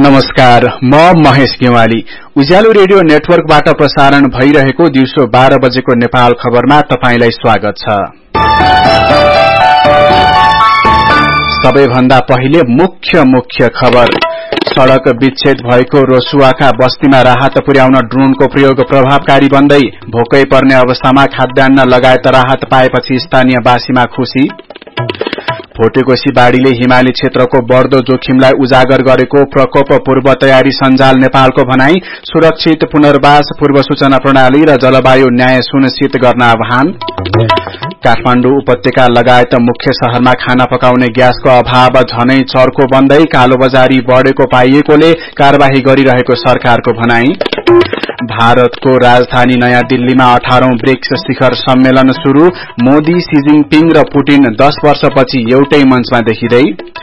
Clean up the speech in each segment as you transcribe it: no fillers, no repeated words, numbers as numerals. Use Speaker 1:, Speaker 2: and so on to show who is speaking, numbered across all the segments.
Speaker 1: नमस्कार, म महेश गेवाली। उज्यालो रेडियो नेटवर्कबाट प्रसारण भइरहेको दिउँसो 12 बजेको नेपाल खबरमा तपाईंलाई स्वागत छ। सबैभन्दा पहिले मुख्य खबर। सड़क विच्छेद भएको रोसुवाका बस्तीमा राहत पुर्याउन ड्रोनको प्रयोग प्रभावकारी बन्दै, भोकै पर्ने अवस्थामा खाद्यान्न लगायत राहत पाएपछि स्थानीयवासीमा खुशी। भोटेकोशी बाढ़ीले हिमाली क्षेत्रको बढ्दो जोखिमलाई उजागर गरेको प्रकोप पूर्व तयारी सञ्जाल नेपालको भनाई। सुरक्षित पुनर्वास पूर्व सूचना प्रणाली र जलवायु न्याय सुनिश्चित गर्न आह्वान। काठमाडौँ उपत्यका लगायत मुख्य शहरमा खाना पकाउने ग्यासको अभाव झनै चर्को बन्दै कालोबजारी बढ़ेको पाइएकोले कार्यवाही गरिरहेको सरकारको भनाई। भारतको राजधानी नयाँ दिल्लीमा 18औं ब्रिक्स शिखर सम्मेलन शुरू। मोदी, सी जिनपिङ र पुटिन 10 वर्षपछि एउटै मञ्चमा देखिँदै।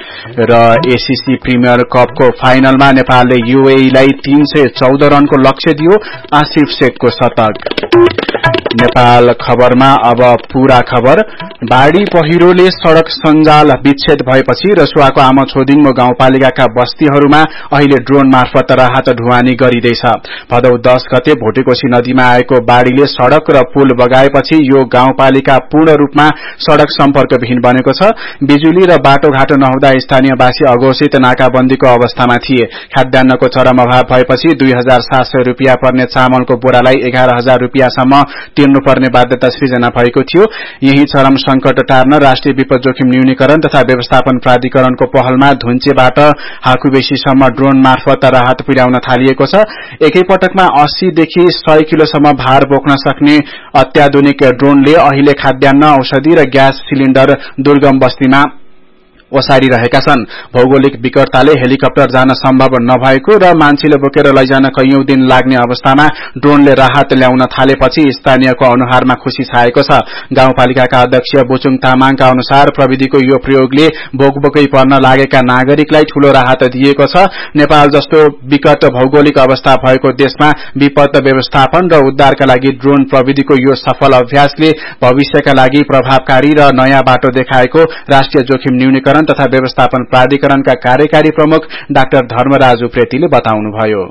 Speaker 1: र एसीसी प्रिमियर कपको फाइनलमा नेपालले यूएईलाई 314 रनको लक्ष्य दियो। आसिफ शेखको शतक। नेपाल खबरमा अब पूरा खबर। बाढ़ी पहिरोले सड़क सञ्जाल विच्छेद भएपछि रसुवाको आमाछोदिङमो गाउँपालिकाका बस्तीहरूमा अहिले ड्रोन मार्फत राहत ढुवानी गरिँदैछ। भदौ 10 गते भोटेकोशी नदीमा आएको बाढ़ीले सड़क र पुल बगाएपछि यो गाउँपालिका पूर्ण रूपमा सड़क सम्पर्कविहीन बनेको छ। बिजुली र बाटोघाटो नहुँदा स्थानीयवासी अघोषित नाकाबन्दीको अवस्थामा थिए। खाद्यान्नको चरम अभाव भएपछि 2700 रुपियाँ पर्ने चामलको बोरालाई 11000 रुपियाँसम्म तिर्नुपर्ने बाध्यता सृजना भएको थियो। यही चरम संकट टार्न राष्ट्रिय विपद जोखिम न्यूनीकरण तथा व्यवस्थापन प्राधिकरणको पहलमा धुन्चेबाट हाकुबेसीसम्म ड्रोन मार्फत राहत पुर्याउन थालिएको छ। एकै पटकमा 80 देखि 100 किलोसम्म भार बोक्न सक्ने अत्याधुनिक ड्रोनले अहिले खाद्यान्न, औषधि र ग्यास सिलिण्डर दुर्गम बस्तीमा ओसारिरहेका छन्। भौगोलिक विकटताले हेलिकप्टर जान सम्भव नभएको र मान्छेले बोकेर लैजान कैयौं दिन लाग्ने अवस्थामा ड्रोनले राहत ल्याउन थालेपछि स्थानीयको अनुहारमा खुशी छाएको छ। गाउँपालिकाका अध्यक्ष बुचुङ तामाङका अनुसार प्रविधिको यो प्रयोगले बोकबोकै पर्न लागेका नागरिकलाई ठूलो राहत दिएको छ। नेपाल जस्तो विकट भौगोलिक अवस्था भएको देशमा विपद व्यवस्थापन र उद्धारका लागि ड्रोन प्रविधिको यो सफल अभ्यासले भविष्यका लागि प्रभावकारी र नयाँ बाटो देखाएको राष्ट्रिय जोखिम न्यूनीकरण तथा व्यवस्थापन प्राधिकरणका कार्यकारी प्रमुख डाक्टर धर्मराज उप्रेतीले बताउनुभयो।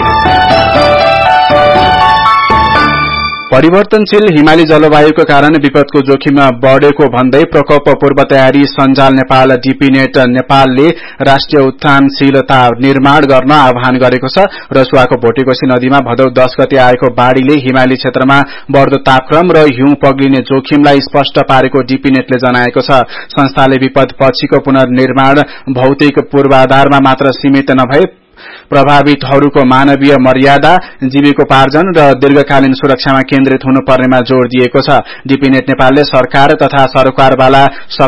Speaker 1: परिवर्तनशील हिमाली जलवायुको कारण विपदको जोखिम बढ़ेको भन्दै प्रकोप पूर्व तयारी सञ्जाल नेपाल डीपीनेट नेपालले राष्ट्रिय उत्थानशीलता निर्माण गर्न आह्वान गरेको छ। रसुवाको भोटेकोशी नदीमा भदौ 10 गते आएको बाढ़ीले हिमाली क्षेत्रमा बढ़दो तापक्रम र हिउँ पग्लिने जोखिमलाई स्पष्ट पारेको डीपीनेटले जनाएको छ। संस्थाले विपद पछिको पुनर्निर्माण भौतिक पूर्वाधारमा मात्र सीमित नभए प्रभावितहरूको मानवीय मर्यादा, जीविकोपार्जन र दीर्घकालीन सुरक्षामा केन्द्रित हुनुपर्नेमा जोड़ दिएको छ। डीपीनेट नेपालले सरकार तथा सरकारवाला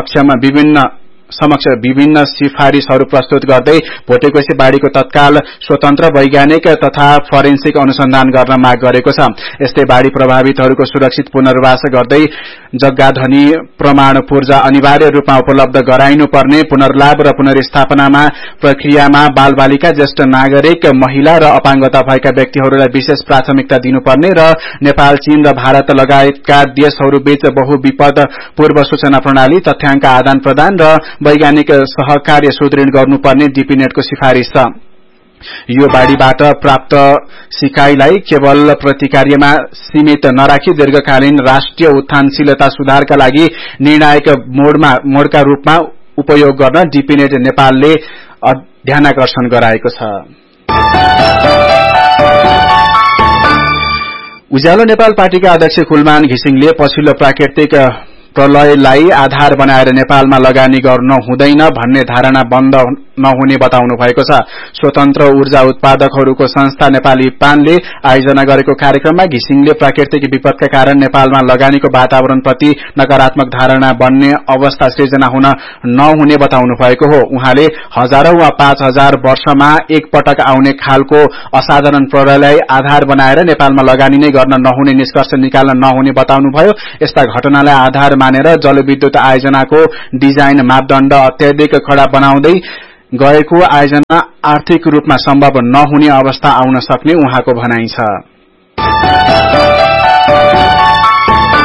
Speaker 1: समक्ष विभिन्न सिफारिशहरू प्रस्तुत गर्दै भोटेकोशी बाढ़ीको तत्काल स्वतन्त्र वैज्ञानिक तथा फोरेन्सिक अनुसन्धान गर्न माग गरेको छ। यस्तै बाढ़ी प्रभावितहरूको सुरक्षित पुनर्वास गर्दै जग्गाधनी प्रमाण पूर्जा अनिवार्य रूपमा उपलब्ध गराइनुपर्ने, पुनर्लाभ र पुनर्स्थापनामा प्रक्रियामा बालबालिका, ज्येष्ठ नागरिक, महिला र अपाङ्गता भएका व्यक्तिहरूलाई विशेष प्राथमिकता दिनुपर्ने र नेपाल, चीन र भारत लगायतका देशहरूबीच बहुविपद पूर्व सूचना प्रणाली, तथ्याङ्क आदान प्रदान र वैज्ञानिक सहकार्य सुदृढ गर्नुपर्ने डीपीनेटको सिफारिश छ। यो बाढ़ीबाट प्राप्त सिकाइलाई केवल प्रतिकार्यमा सीमित नराखी दीर्घकालीन राष्ट्रिय उत्थानशीलता सुधारका लागि निर्णायक मोडका रूपमा उपयोग गर्न डीपीनेट नेपालले ध्यानाकर्षण गराएको छ। उज्यालो नेपाल पार्टीका अध्यक्ष कुलमान घिसिङले पछिल्लो प्राकृतिक प्रलयलाई आधार बनाएर नेपालमा लगानी गर्न हुँदैन भन्ने धारणा बन्द नहुने बताउनु भएको छ। स्वतन्त्र ऊर्जा उत्पादकहरूको संस्था नेपाली पानले आयोजना गरेको कार्यक्रममा घिसिङले प्राकृतिक विपदका कारण नेपालमा लगानीको वातावरणप्रति नकारात्मक धारणा बन्ने अवस्था सृजना हुन नहुने बताउनु भएको हो। उहाँले हजारौं वा 5000 वर्षमा एक पटक आउने खालको असाधारण प्रलयलाई आधार बनाएर नेपालमा लगानी नै गर्न नहुने निष्कर्ष निकाल्न नहुने बताउनुभयो। यस्ता घटनालाई आधार मानेर जलविद्युत आयोजनाको डिजाइन मापदण्ड अत्याधिक कडा बनाउँदै गएको आयोजना आर्थिक रूपमा सम्भव नहुने अवस्था आउन सक्ने उहाँको भनाइ छ।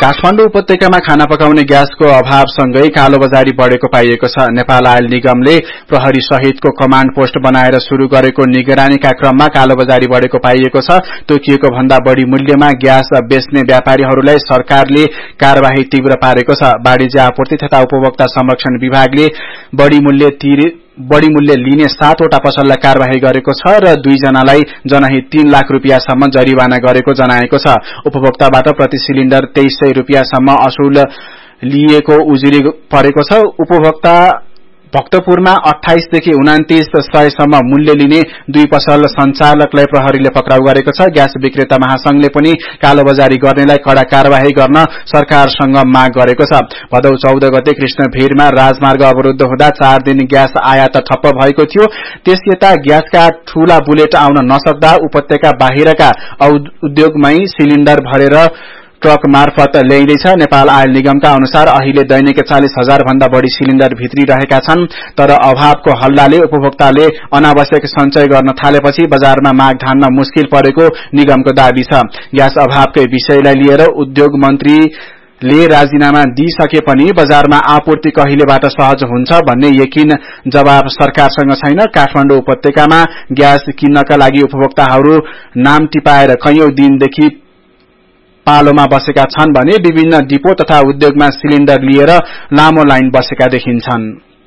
Speaker 1: काठमाडौँ उपत्यकामा खाना पकाउने ग्यासको अभावसँगै कालोबजारी बढ़ेको पाइएको छ। नेपाल आयल निगमले प्रहरी सहितको कमाण्ड पोस्ट बनाएर शुरू गरेको निगरानीका क्रममा कालोबजारी बढ़ेको पाइएको छ। तोकिएको भन्दा बढ़ी मूल्यमा ग्यास बेच्ने व्यापारीहरूलाई सरकारले कार्यवाही तीव्र पारेको छ। वाणिज्य आपूर्ति तथा उपभोक्ता संरक्षण विभागले बढ़ी मूल्य लिने 7 वटा पसललाई कार्यवाही गरेको छ र 2 जनालाई जनही 3 लाख रुपियाँसम्म जरिवाना गरेको जनाएको छ। उपभोक्ताबाट प्रति सिलिण्डर 2300 रुपियाँसम्म असुल लिएको उजुरी परेको छ। उपभोक्ता भक्तपुरमा 28 देखि 2900 सम्म मूल्य लिने 2 पसल सञ्चालकलाई प्रहरीले पक्राउ गरेको छ। ग्यास विक्रेता महासंघले पनि कालोबजारी गर्नेलाई कड़ा कार्यवाही गर्न सरकारसँग माग गरेको छ। भदौ 14 गते कृष्णभिरमा राजमार्ग अवरुद्ध हुँदा 4 दिन ग्यास आयात ठप्प भएको थियो। त्यसयता ग्यासका ठूला बुलेट आउन नसक्दा उपत्यका बाहिरका उद्योगमै सिलिण्डर भरेर ट्रक मार्फत ल्याइदैछ। नेपाल आयल निगमका अनुसार अहिले दैनिक 40,000 भन्दा बढ़ी सिलिण्डर भित्री रहेका छन्। तर अभावको हल्लाले उपभोक्ताले अनावश्यक सञ्चय गर्न थालेपछि बजारमा माग धान्न मुस्किल परेको निगमको दाबी छ। ग्यास अभावकै विषयलाई लिएर उद्योग मन्त्रीले राजीनामा दिइसके पनि बजारमा आपूर्ति कहिलेबाट सहज हुन्छ भन्ने यकिन जवाब सरकारसँग छैन। काठमाडौँ उपत्यकामा ग्यास किन्नका लागि उपभोक्ताहरू नाम टिपाएर कैयौं दिनदेखि पालोमा बसेका छन् भने विभिन्न डिपो तथा उद्योगमा सिलिण्डर लिएर लामो लाइन बसेका देखिन्छन्।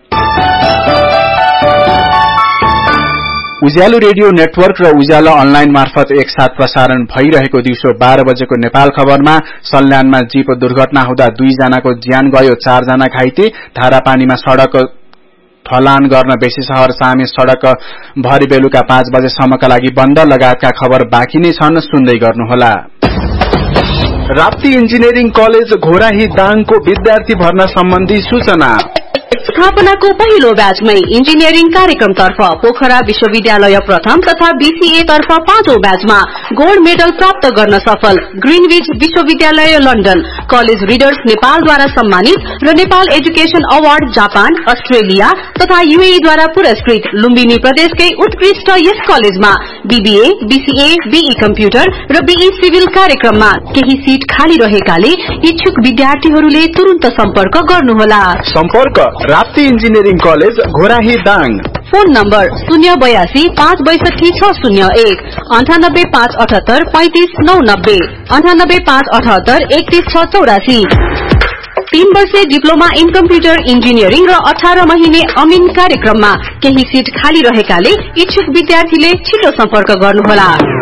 Speaker 1: उज्यालो रेडियो नेटवर्क र उज्यालो अनलाइन मार्फत एकसाथ प्रसारण भइरहेको दिउँसो 12 बजेको नेपाल खबरमा सल्यानमा जीप दुर्घटना हुँदा 2 जनाको ज्यान गयो, 4 जना घाइते। धारापानीमा सड़क ढलान गर्न बेसी शहर सामे सड़क भरि बेलुका 5 बजेसम्मका लागि बन्द लगायतका खबर बाँकी नै छन्, सुन्दै गर्नुहोला। राप्ती इन्जिनियरिङ कलेज घोराही दाङको विद्यार्थी भर्ना सम्बन्धी सूचना।
Speaker 2: स्थापनाको पहिलो ब्याचमै इन्जिनियरिङ कार्यक्रमतर्फ पोखरा विश्वविद्यालय प्रथम तथा बीसीए तर्फ 5औं ब्याचमा गोल्ड मेडल प्राप्त गर्न सफल ग्रीनविच विश्वविद्यालय लन्डन, कलेज रिडर्स नेपालद्वारा सम्मानित र Nepal education award Japan, Australia तथा यूएई द्वारा पुरस्कृत लुम्बिनी प्रदेशकै उत्कृष्ट यस कलेजमा बीबीए, बीसीए, बीई कम्प्युटर र बीई सिभिल कार्यक्रममा केही सीट खाली रहेकाले इच्छुक विद्यार्थीहरूले तुरुन्त सम्पर्क गर्नुहोला।
Speaker 1: सम्पर्क Rapti engineering college Ghorahi Dang.
Speaker 2: Phone number 082 562 601 98 578 35 990 98 578 31 684। 3 वर्षे डिप्लोमा इन कम्प्युटर इन्जिनियरिङ र 18 महिने अमिन कार्यक्रममा केही सीट खाली रहेकाले इच्छुक विद्यार्थीले छिटो सम्पर्क गर्नुहोला।